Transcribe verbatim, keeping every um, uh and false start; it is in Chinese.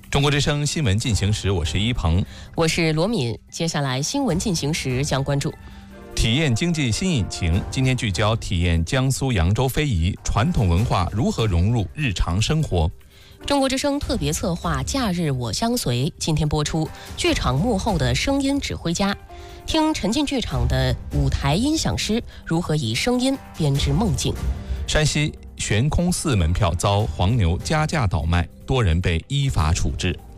中国之声新闻进行时，我是一鹏， 我是罗敏。接下来新闻进行时将关注体验经济新引擎。今天聚焦体验江苏扬州非遗传统文化如何融入日常生活。 中国之声特别策划假日我相随，今天播出剧场幕后的声音指挥家，听沉浸剧场的舞台音响师如何以声音编织梦境。 山西悬空寺门票遭黄牛加价倒卖，多人被依法处置。